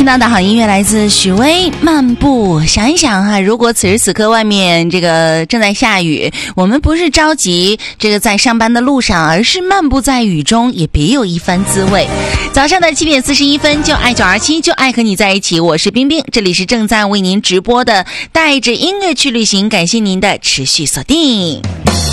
听到的好音乐来自许巍，漫步。想一想哈，如果此时此刻外面这个正在下雨，我们不是着急这个在上班的路上，而是漫步在雨中，也别有一番滋味。早上的7点41分，就爱927，就爱和你在一起。我是冰冰，这里是正在为您直播的带着音乐去旅行，感谢您的持续锁定。